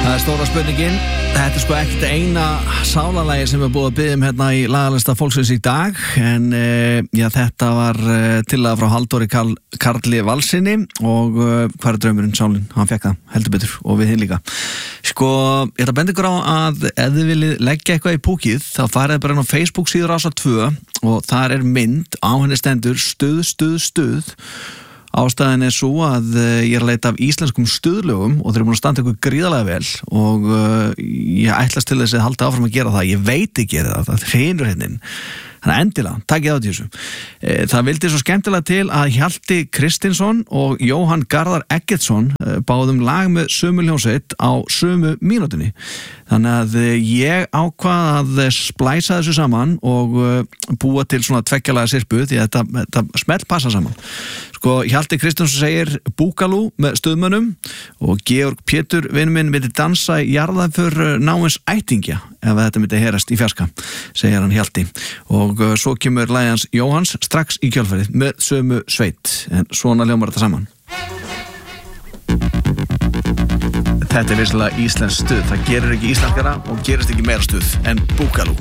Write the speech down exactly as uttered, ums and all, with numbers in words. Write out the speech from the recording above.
Það er stóra spurningin. Þetta er sko ekkert eina sálarlagi sem er búið að biðja um hérna í lagalista fólksins í dag, en uh, já, þetta var uh, tillaga frá Halldóri Karl, Karli Valsinni og uh, hvað er draumurinn sálinn? Hann fekk það, heldur betur, og við hinn líka. Sko, ég ætla að benda ykkur á að ef þið viljið leggja eitthvað í púkið, þá farið bara inn á Facebook síður Rásar tvö og þar er mynd, á henni stendur stuð, stuð, stuð. Ástæðan er svo að ég er að leita af íslenskum stuðlögum og þeir eru búin að standa ykkur gríðarlega vel og uh, ég ætlast til þess að halda áfram að gera það. Ég veit ekki það, það hreinur hennin. Þannig að endilega, takkið á þessu. Það vildi svo skemmtilega til að Hjalti Kristinsson og Jóhann Garðar Eggertsson báðum lag með sömu hljómsveit á sömu mínútunni. Þannig að ég ákvað að splæsa þessu saman og búa til svona tveggjalega sirpu því að þetta, þetta smelt passa saman. Sko, Hjalti Kristinsson segir Búkalú með stuðmönnum og Georg Pétur, vinur minn, myndi dansa í jarðaför náins ættingja ef þetta myndi heyrast í fjarska, segir hann Hjalti. Og uh, svo kemur lagið hans Jóhanns strax í kjölfarið með sömu sveit, en svona hljómar þetta saman. Þetta er vissulega íslensk stuð, það gerir ekki íslenskara og gerist ekki meira stuð en Búkalú.